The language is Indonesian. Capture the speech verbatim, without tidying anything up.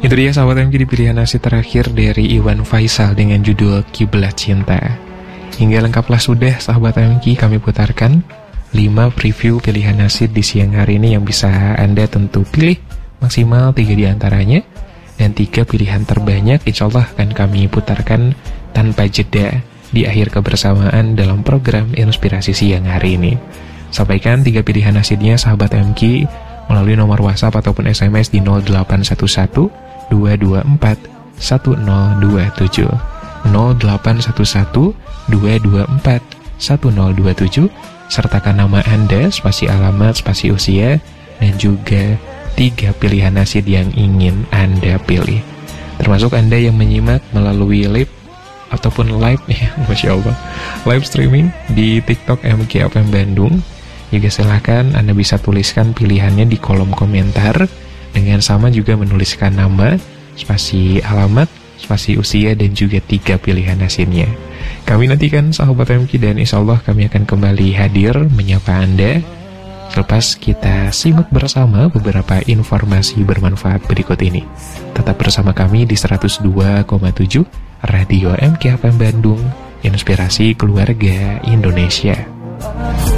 Itu dia sahabat M K di pilihan nasi terakhir dari Iwan Faisal dengan judul Kiblat Cinta. Hingga lengkaplah sudah sahabat M K kami putarkan lima preview pilihan nasi di siang hari ini yang bisa Anda tentu pilih maksimal tiga diantaranya. Dan tiga pilihan terbanyak insya Allah akan kami putarkan tanpa jeda di akhir kebersamaan dalam program Inspirasi Siang hari ini. Sampaikan tiga pilihan hasilnya sahabat M K melalui nomor WhatsApp ataupun S M S di nol delapan satu satu dua dua empat satu nol dua tujuh nol delapan satu satu dua dua empat satu nol dua tujuh, sertakan nama Anda, spasi alamat, spasi usia, dan juga tiga pilihan nasi yang ingin Anda pilih. Termasuk Anda yang menyimak melalui live ataupun live ya, Masya Allah, live streaming di TikTok M K F M Bandung. Juga silahkan Anda bisa tuliskan pilihannya di kolom komentar dengan sama juga menuliskan nama, spasi alamat, spasi usia, dan juga tiga pilihan hasilnya. Kami nantikan sahabat M K dan insya Allah kami akan kembali hadir menyapa Anda selepas kita simak bersama beberapa informasi bermanfaat berikut ini. Tetap bersama kami di seratus dua koma tujuh Radio M K F M Bandung, Inspirasi Keluarga Indonesia.